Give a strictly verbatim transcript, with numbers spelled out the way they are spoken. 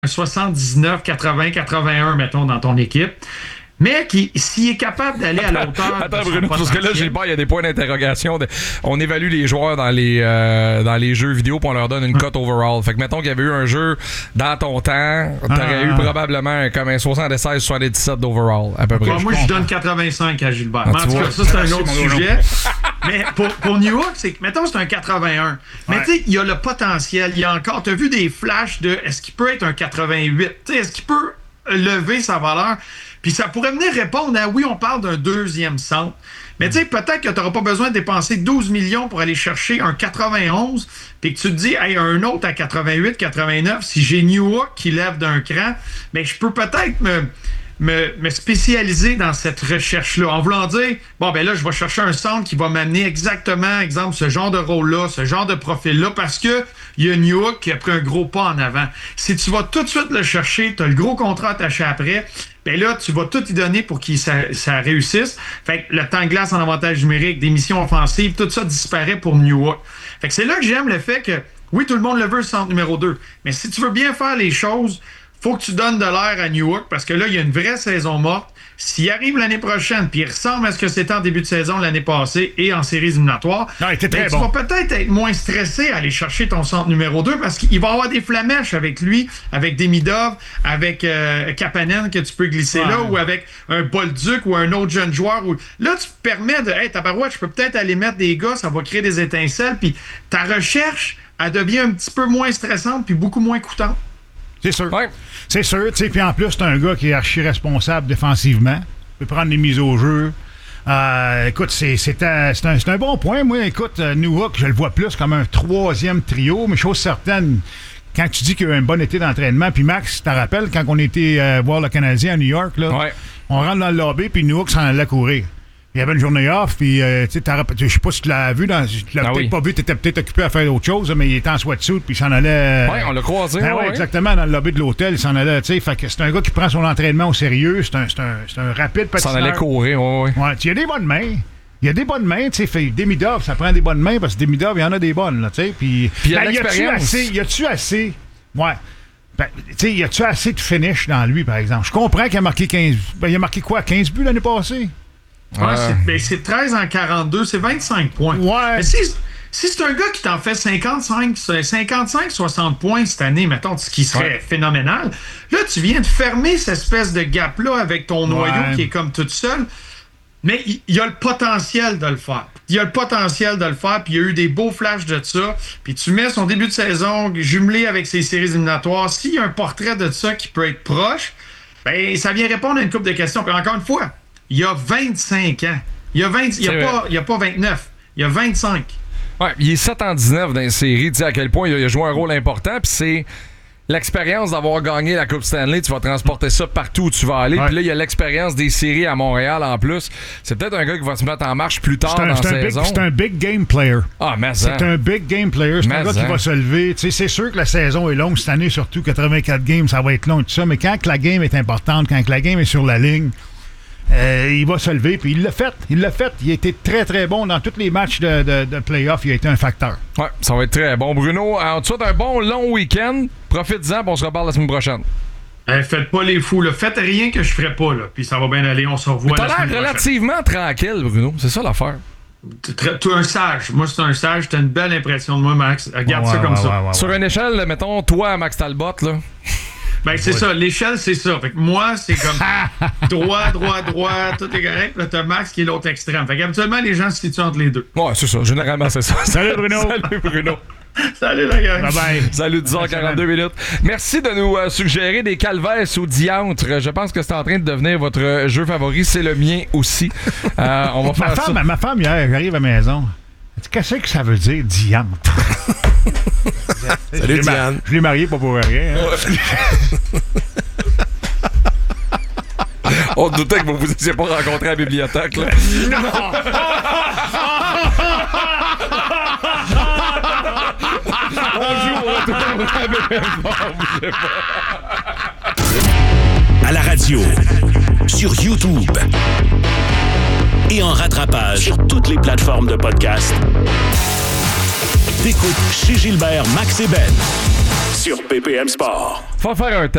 soixante-dix-neuf, quatre-vingts, quatre-vingt-un, mettons, dans ton équipe. Mais qui, s'il est capable d'aller à la hauteur... Attends, Bruno, parce que là, Gilbert, il y a des points d'interrogation. De... On évalue les joueurs dans les, euh, dans les jeux vidéo, puis on leur donne une cote overall. Fait que, mettons qu'il y avait eu un jeu dans ton temps, t'aurais ah, eu probablement un, comme un soixante-seize soixante-dix-sept d'overall, à peu près. Moi, je, moi, je donne quatre-vingt-cinq à Gilbert. Ah, en tout cas, ça, c'est un autre sujet. Mais pour, pour New York, c'est que, mettons, c'est un quatre-vingt-un. Mais ouais. Tu sais, il y a le potentiel. Il y a encore... T'as vu des flashs de... Est-ce qu'il peut être un quatre-vingt-huit? Tu sais, est-ce qu'il peut lever sa valeur? Puis ça pourrait venir répondre à, oui, on parle d'un deuxième centre. Mais tu sais, peut-être que tu n'auras pas besoin de dépenser douze millions pour aller chercher un quatre-vingt-onze, puis que tu te dis, hey, un autre à quatre-vingt-huit, quatre-vingt-neuf, si j'ai New York qui lève d'un cran, mais je peux peut-être me, me, me spécialiser dans cette recherche-là. En voulant dire, bon, ben là, je vais chercher un centre qui va m'amener exactement, exemple, ce genre de rôle-là, ce genre de profil-là, parce que il y a New York qui a pris un gros pas en avant. Si tu vas tout de suite le chercher, tu as le gros contrat attaché après, ben là, tu vas tout y donner pour que ça, ça réussisse. Fait que le temps de glace en avantage numérique, des missions offensives, tout ça disparaît pour New York. Fait que c'est là que j'aime le fait que, oui, tout le monde le veut, le centre numéro deux. Mais si tu veux bien faire les choses, faut que tu donnes de l'air à New York parce que là, il y a une vraie saison morte. S'il arrive l'année prochaine, puis il ressemble à ce que c'était en début de saison l'année passée et en séries éliminatoires, non, il était très ben, bon. Tu vas peut-être être moins stressé à aller chercher ton centre numéro deux parce qu'il va y avoir des flamèches avec lui, avec Demidov, avec euh, Kapanen que tu peux glisser ouais. là, ou avec un Bolduc ou un autre jeune joueur. Où... Là, tu te permets de, hey, tabarouette, je peux peut-être aller mettre des gars, ça va créer des étincelles, puis ta recherche, elle devient un petit peu moins stressante puis beaucoup moins coûtante. C'est sûr. Ouais. C'est sûr, tu sais, puis en plus, c'est un gars qui est archi responsable défensivement. Il peut prendre des mises au jeu. Euh, écoute, c'est, c'est, un, c'est, un, c'est un bon point. Moi, écoute, New York, je le vois plus comme un troisième trio, mais chose certaine, quand tu dis qu'il y a eu un bon été d'entraînement, puis Max, tu te rappelles, quand on était euh, voir le Canadien à New York, là, ouais. on rentre dans le lobby, puis New York s'en allait courir. Il y avait une journée off, puis euh, tu sais, je sais pas si tu l'as vu, dans, tu l'as ah peut-être oui. pas vu, tu étais peut-être occupé à faire autre chose, mais il était en sweatsuit, puis il s'en allait. Euh, oui, on l'a croisé. Ben ouais, oui, exactement, dans le lobby de l'hôtel, il s'en allait, tu sais. Fait que c'est un gars qui prend son entraînement au sérieux, c'est un, c'est un, c'est un rapide patineur. Il s'en allait courir, oui, oui. Ouais, il y a des bonnes mains. Il y a des bonnes mains, tu sais. Demidov, ça prend des bonnes mains, parce que Demidov, il y en a des bonnes, là, tu sais. Puis, puis ben, il y a l'expérience. assez, y a-tu assez. Ouais. Ben, tu sais, y a-tu assez de finish dans lui, par exemple? Je comprends qu'il a marqué quinze. Ben, il a marqué quoi, quinze buts l'année passée? Ouais, euh... c'est, ben c'est treize en quarante-deux, c'est vingt-cinq points. Ouais. Mais si, si c'est un gars qui t'en fait cinquante-cinq, cinquante-cinq soixante points cette année, mettons, ce qui serait ouais. phénoménal, là, tu viens de fermer cette espèce de gap-là avec ton noyau ouais. qui est comme tout seul. Mais il y, y a le potentiel de le faire. Il y a le potentiel de le faire, puis il y a eu des beaux flashs de ça. Puis tu mets son début de saison jumelé avec ses séries éliminatoires. S'il y a un portrait de ça qui peut être proche, ben ça vient répondre à une couple de questions. Puis encore une fois, il y a vingt-cinq ans. Il y a, vingt, il y a, pas, il y a pas vingt-neuf. Il y a vingt-cinq. Ouais, il est sept en dix-neuf dans les séries. Tu sais à quel point il a, il a joué un rôle important. Puis c'est l'expérience d'avoir gagné la Coupe Stanley. Tu vas transporter ça partout où tu vas aller. Ouais. Puis là, il y a l'expérience des séries à Montréal en plus. C'est peut-être un gars qui va se mettre en marche plus tard un, dans la saison. Big, c'est un big game player. Ah, mais C'est hein. un big game player. C'est mais un gars hein. qui va se lever. Tu sais, c'est sûr que la saison est longue. Cette année, surtout, quatre-vingt-quatre games, ça va être long et tout ça. Mais quand la game est importante, quand la game est sur la ligne, Euh, il va se lever, puis il l'a fait. Il l'a fait. Il a été très, très bon dans tous les matchs de, de, de play-off. Il a été un facteur. Ouais, ça va être très bon. Bruno, on te souhaite un bon long week-end. Profite-en, puis on se reparle la semaine prochaine. Eh, faites pas les fous, là. Faites rien que je ferai pas, là. Puis ça va bien aller. On se revoit la semaine prochaine. T'as l'air relativement tranquille, Bruno. C'est ça l'affaire. Tu es un sage. Moi, c'est un sage. T'as une belle impression de moi, Max. Regarde ouais, ça comme ouais, ça. Ouais, ouais, Sur ouais. une échelle, mettons, toi, Max Talbot, là. Ben, c'est ouais. ça. L'échelle, c'est ça. Fait que moi, c'est comme droit, droit, droit, tout est correct. Là, t'as Max qui est l'autre extrême. Fait qu'habituellement, les gens se situent entre les deux. Ouais, c'est ça. Généralement, c'est ça. Salut, Bruno. Salut, Bruno. Salut, la gang. Bye bye. Salut, dix heures quarante-deux minutes. Merci de nous euh, suggérer des calvaires ou diantres. Je pense que c'est en train de devenir votre jeu favori. C'est le mien aussi. Euh, on va faire ma femme, ça. Ma femme, hier, j'arrive à la maison. Qu'est-ce que ça veut dire, diantre? Salut, je Diane. Ma- je l'ai marié pas pour rien. Hein? On doutait que vous vous étiez pas rencontrés à la bibliothèque. Là. Non! On joue au retour à B P M Sport, bougez pas. À la radio, sur YouTube et en rattrapage sur toutes les plateformes de podcast. T'écoutes chez Gilbert, Max et Ben sur B P M Sport. Faut faire un